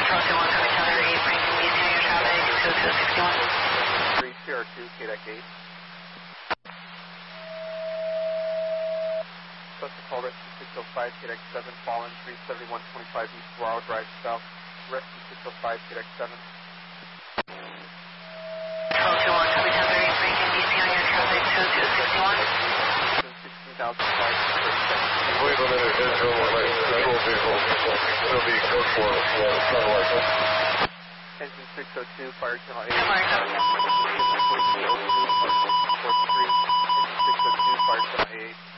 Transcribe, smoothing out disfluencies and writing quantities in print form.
CR2, KDEC 8. Suspect call rescue 605, KDEC 7, fallen 37125 East Flower Drive South. Rescue 605, KDEC 7. Believe I'm in a visual vehicle. It'll be code 4, satellite. Engine 602, fire channel 8. Engine 602, fire channel 8.